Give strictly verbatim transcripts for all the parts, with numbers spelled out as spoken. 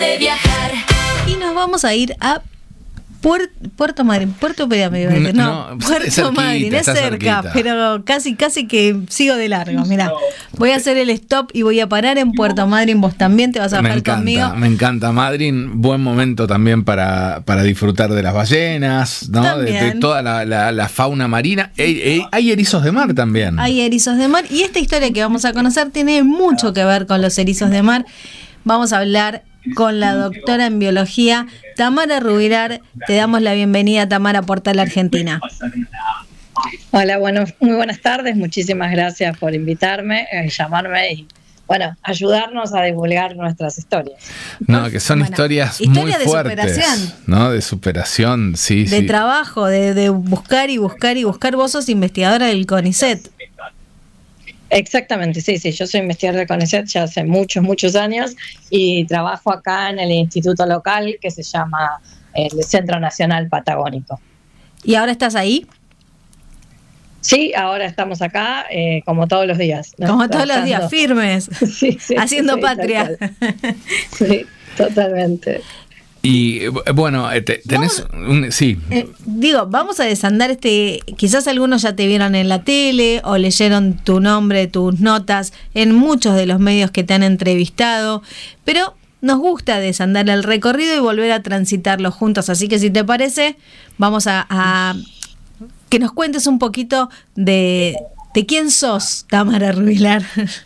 de viajar. Y nos vamos a ir a Puer- Puerto Madryn, Puerto Madryn, no, No, Puerto es cerquita, Madryn, es está cerca, cerquita. pero casi, casi que sigo de largo. Mirá, voy a hacer el stop y voy a parar en Puerto Madryn. Vos también te vas a Me bajar encanta, conmigo. me encanta Madryn, buen momento también para, para disfrutar de las ballenas, ¿no? De, de También. toda la, la- la fauna marina. Ey, ey, hay erizos de mar también. Hay erizos de mar y esta historia que vamos a conocer tiene mucho que ver con los erizos de mar. Vamos a hablar con la doctora en biología, Tamara Rubilar. Te damos la bienvenida, Tamara, a Portal Argentina. Hola, bueno, muy buenas tardes. Muchísimas gracias por invitarme, eh, llamarme y, bueno, ayudarnos a divulgar nuestras historias. No, que son Bueno, historias historia muy de fuertes, superación. ¿no? De superación, sí, De sí. trabajo, de, de buscar y buscar y buscar. Vos sos investigadora del CONICET. Exactamente, sí, sí. Yo soy investigadora del CONICET ya hace muchos, muchos años y trabajo acá en el instituto local que se llama el Centro Nacional Patagónico. ¿Y ahora estás ahí? Sí, ahora estamos acá eh, como todos los días, ¿no? Como todos los Trabajando. días, firmes, Sí, sí, haciendo sí, tal patria. cual. Sí, totalmente. Y eh, bueno, eh, te- tenés un, sí. Eh, digo, vamos a desandar este, quizás algunos ya te vieron en la tele o leyeron tu nombre, tus notas en muchos de los medios que te han entrevistado, pero nos gusta desandar el recorrido y volver a transitarlo juntos, así que si te parece, vamos a, a que nos cuentes un poquito de, de quién sos, Tamara Rubilar.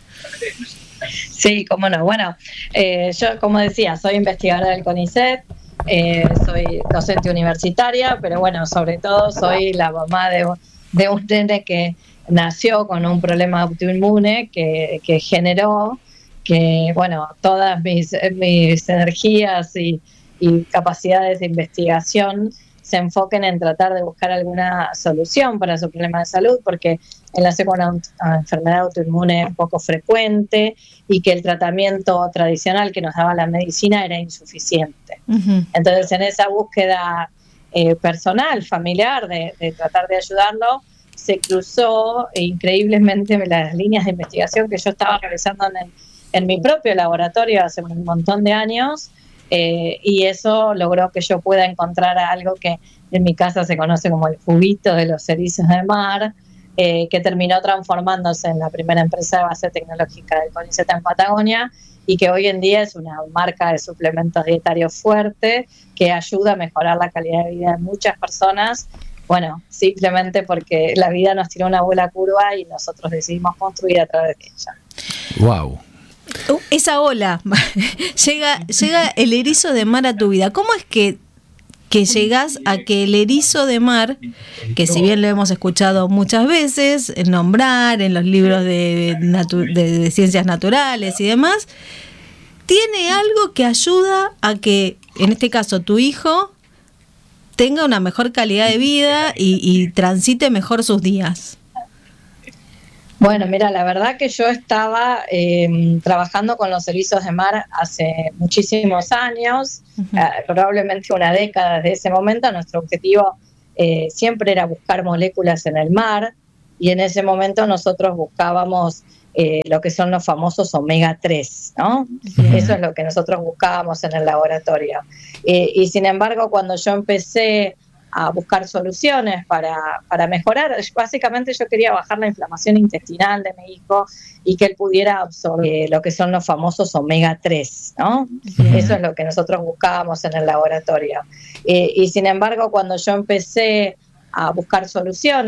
Sí, cómo no. Bueno, eh, yo, como decía, soy investigadora del CONICET, eh, soy docente universitaria, pero bueno, sobre todo soy la mamá de, de un nene que nació con un problema autoinmune que, que generó que, bueno, todas mis, mis energías y, y capacidades de investigación se enfoquen en tratar de buscar alguna solución para su problema de salud, porque él nació con una, una enfermedad autoinmune poco frecuente y que el tratamiento tradicional que nos daba la medicina era insuficiente. Uh-huh. Entonces, en esa búsqueda eh, personal, familiar, de, de tratar de ayudarlo, se cruzó eh, increíblemente las líneas de investigación que yo estaba realizando en, el, en mi propio laboratorio hace un montón de años, eh, y eso logró que yo pueda encontrar algo que en mi casa se conoce como el juguito de los erizos de mar, eh, que terminó transformándose en la primera empresa de base tecnológica del CONICET en Patagonia y que hoy en día es una marca de suplementos dietarios fuerte que ayuda a mejorar la calidad de vida de muchas personas. Bueno, simplemente porque la vida nos tiró una buena curva y nosotros decidimos construir a través de ella. Wow. Uh, esa ola, llega, llega el erizo de mar a tu vida. ¿Cómo es que, que llegás a que el erizo de mar, que si bien lo hemos escuchado muchas veces nombrar en los libros de, natu- de, de ciencias naturales y demás, tiene algo que ayuda a que, en este caso, tu hijo tenga una mejor calidad de vida y, y transite mejor sus días? Bueno, mira, la verdad que yo estaba eh, trabajando con los erizos de mar hace muchísimos años, uh-huh. eh, probablemente una década desde ese momento. Nuestro objetivo eh, siempre era buscar moléculas en el mar y en ese momento nosotros buscábamos eh, lo que son los famosos omega tres, ¿no? Uh-huh. Eso es lo que nosotros buscábamos en el laboratorio. Eh, y sin embargo, cuando yo empecé a buscar soluciones para, para mejorar, básicamente yo quería bajar la inflamación intestinal de mi hijo y que él pudiera absorber lo que son los famosos omega tres, ¿no? Uh-huh. Eso es lo que nosotros buscábamos en el laboratorio. Eh, y sin embargo, cuando yo empecé a buscar soluciones,